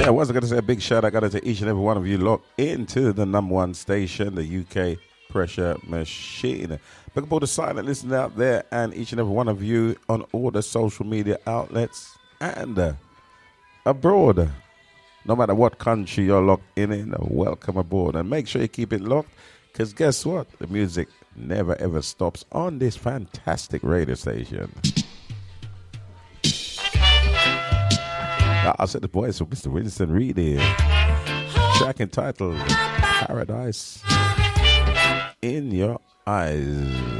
Yeah, I was going to say a big shout out to each and every one of you locked into the number one station, the UK Pressure Machine. Big up all the silent listeners out there and each and every one of you on all the social media outlets and abroad. No matter what country you're locked in, welcome aboard. And make sure you keep it locked because guess what? The music never ever stops on this fantastic radio station. I said the voice of Mr. Winston Reed here. Track entitled Paradise in Your Eyes.